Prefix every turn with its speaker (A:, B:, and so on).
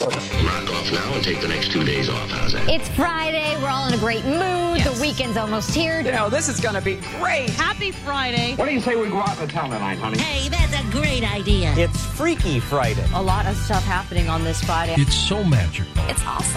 A: Knock off now and take the next 2 days off. How's that?
B: It's Friday. We're all in a great mood.
C: Yes.
B: The weekend's almost here.
C: You know, this is going to be great.
D: Happy Friday.
E: What do you say we go out to town tonight, honey?
F: Hey, that's a great idea.
G: It's Freaky Friday.
D: A lot of stuff happening on this Friday.
H: It's so magical.
D: It's awesome.